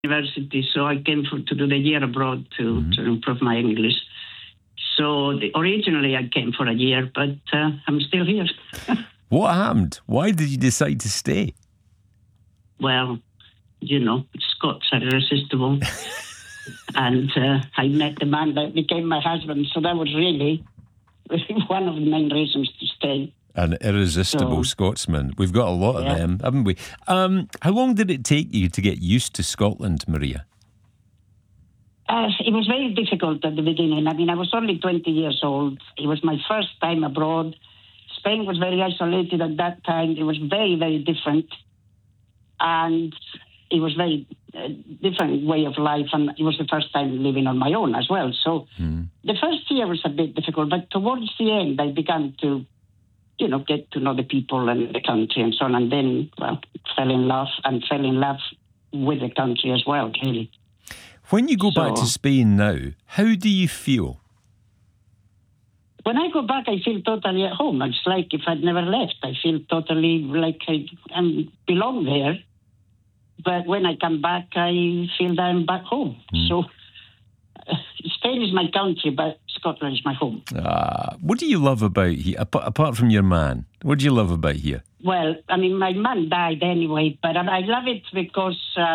university, so I came to do the year abroad to improve my English. So originally I came for a year, but I'm still here. What happened? Why did you decide to stay? Well, Scots are irresistible. And I met the man that became my husband, so that was really one of the main reasons to stay. An irresistible Scotsman. We've got a lot of them, haven't we? How long did it take you to get used to Scotland, Maria? It was very difficult at the beginning. I mean, I was only 20 years old. It was my first time abroad. Spain was very isolated at that time. It was very, very different. And it was very different way of life. And it was the first time living on my own as well. So the first year was a bit difficult. But towards the end, I began to, get to know the people and the country and so on. And then, fell in love with the country as well, really. When you go back to Spain now, how do you feel? When I go back, I feel totally at home. It's like if I'd never left. I feel totally like I belong there. But when I come back, I feel that I'm back home. So Spain is my country, but Scotland is my home. What do you love about here, apart from your man? What do you love about here? Well, I mean, my man died anyway, but I love it because...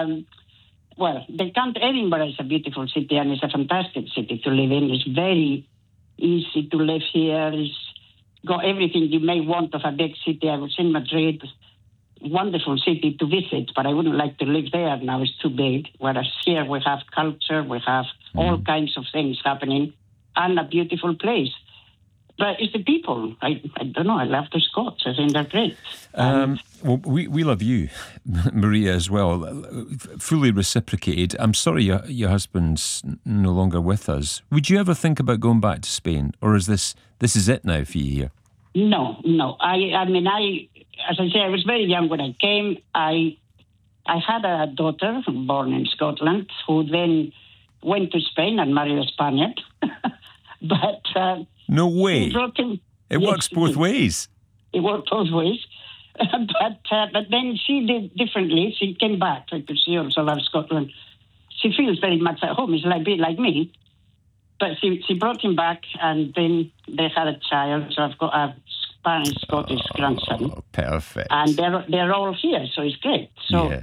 Edinburgh is a beautiful city and it's a fantastic city to live in. It's very easy to live here. It's got everything you may want of a big city. I was in Madrid, wonderful city to visit, but I wouldn't like to live there now. It's too big. Whereas here we have culture, we have all kinds of things happening, and a beautiful place. But it's the people. I don't know. I love the Scots. I think they're great. We love you, Maria, as well. Fully reciprocated. I'm sorry your husband's no longer with us. Would you ever think about going back to Spain, or is this is it now for you here? No. As I say, I was very young when I came. I had a daughter born in Scotland who then went to Spain and married a Spaniard. But no way. It works both ways. It worked both ways. But then she did differently. She came back because she also loves Scotland. She feels very much at home. It's a bit like me. But she brought him back, and then they had a child. So I've got a Spanish-Scottish grandson. Oh, perfect. And they're all here, so it's great. So,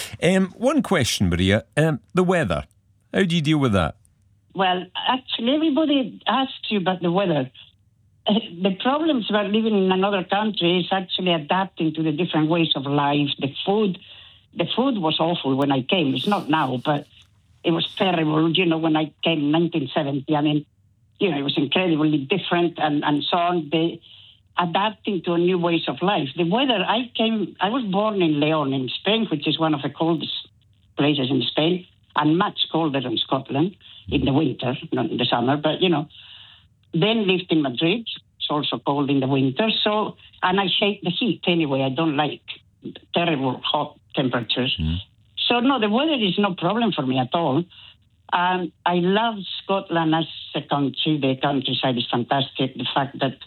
one question, Maria. The weather. How do you deal with that? Well, actually, everybody asks you about the weather. The problems about living in another country is actually adapting to the different ways of life. The food was awful when I came. It's not now, but it was terrible. When I came in 1970, I mean, it was incredibly different and so on. Adapting to new ways of life. The weather, I was born in León in Spain, which is one of the coldest places in Spain, and much colder than Scotland in the winter, not in the summer, but, Then lived in Madrid. It's also cold in the winter. So, and I hate the heat anyway. I don't like terrible hot temperatures. So, no, the weather is no problem for me at all. I love Scotland as a country. The countryside is fantastic. The fact that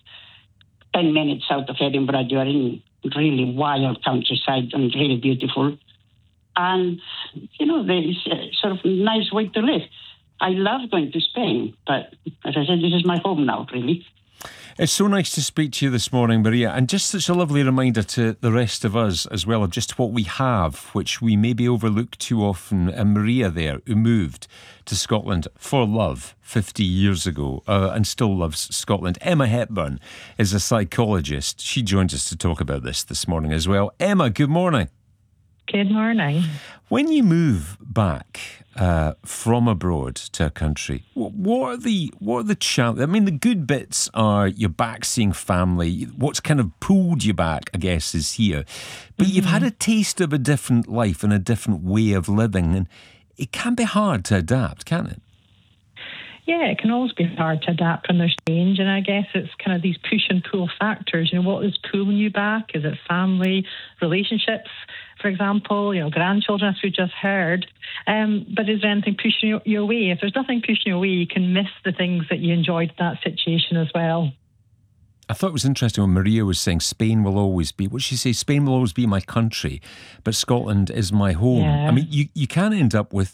10 minutes out of Edinburgh, you are in really wild countryside and really beautiful. And, there is a sort of nice way to live. I love going to Spain, but as I said, this is my home now, really. It's so nice to speak to you this morning, Maria, and just such a lovely reminder to the rest of us as well of just what we have, which we maybe overlook too often. And Maria there, who moved to Scotland for love 50 years ago and still loves Scotland. Emma Hepburn is a psychologist. She joins us to talk about this morning as well. Emma, good morning. Good morning. When you move back from abroad to a country, what are the challenges? I mean, the good bits are you're back seeing family. What's kind of pulled you back, I guess, is here. But you've had a taste of a different life and a different way of living, and it can be hard to adapt, can't it? Yeah, it can always be hard to adapt when there's change, and I guess it's kind of these push and pull factors. What is pulling you back? Is it family, relationships, for example, grandchildren, as we just heard? But is there anything pushing you away? If there's nothing pushing you away, you can miss the things that you enjoyed in that situation as well. I thought it was interesting when Maria was saying Spain will always be, what she say, Spain will always be my country, but Scotland is my home. Yeah. I mean, you can end up with